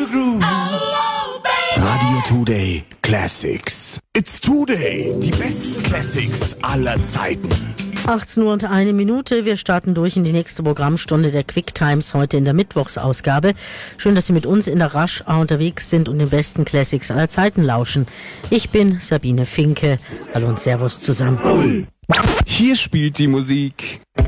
Groove. Radio Today Classics. It's Today. Die besten Classics aller Zeiten. 18 Uhr und 1 Minute. Wir starten durch in die nächste Programmstunde der Quick Times heute in der Mittwochsausgabe. Schön, dass Sie mit uns in der Rush Hour unterwegs sind und den besten Classics aller Zeiten lauschen. Ich bin Sabine Finke. Hallo und Servus zusammen. Hier spielt die Musik